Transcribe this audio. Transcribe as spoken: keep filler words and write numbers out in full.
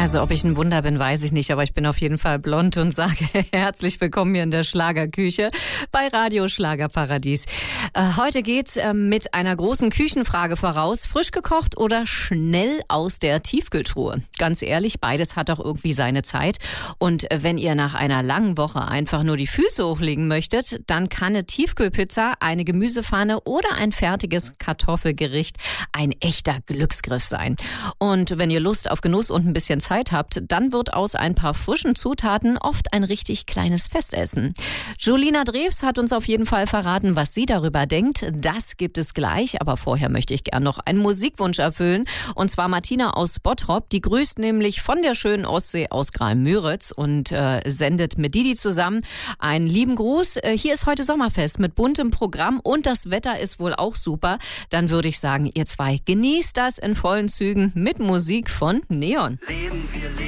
Also ob ich ein Wunder bin, weiß ich nicht, aber ich bin auf jeden Fall blond und sage herzlich willkommen hier in der Schlagerküche bei Radio Schlagerparadies. Äh, heute geht's äh, mit einer großen Küchenfrage voraus. Frisch gekocht oder schnell aus der Tiefkühltruhe? Ganz ehrlich, beides hat doch irgendwie seine Zeit. Und äh, wenn ihr nach einer langen Woche einfach nur die Füße hochlegen möchtet, dann kann eine Tiefkühlpizza, eine Gemüsepfanne oder ein fertiges Kartoffelgericht ein echter Glücksgriff sein. Und wenn ihr Lust auf Genuss und ein bisschen Zeit habt, dann wird aus ein paar frischen Zutaten oft ein richtig kleines Festessen. Julina Drews hat uns auf jeden Fall verraten, was sie darüber denkt. Das gibt es gleich, aber vorher möchte ich gern noch einen Musikwunsch erfüllen. Und zwar Martina aus Bottrop, die grüßt nämlich von der schönen Ostsee aus Graal-Müritz und äh, sendet mit Didi zusammen einen lieben Gruß. Äh, hier ist heute Sommerfest mit buntem Programm und das Wetter ist wohl auch super. Dann würde ich sagen, ihr zwei genießt das in vollen Zügen mit Musik von Neon. Leben wir leben.